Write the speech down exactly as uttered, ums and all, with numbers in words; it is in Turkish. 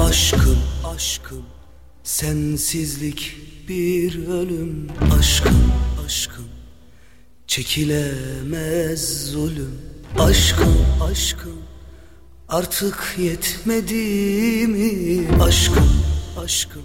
Aşkım, aşkım, sensizlik bir ölüm. Aşkım, aşkım, çekilemez zulüm. Aşkım, aşkım, artık yetmedi mi? Aşkım, aşkım,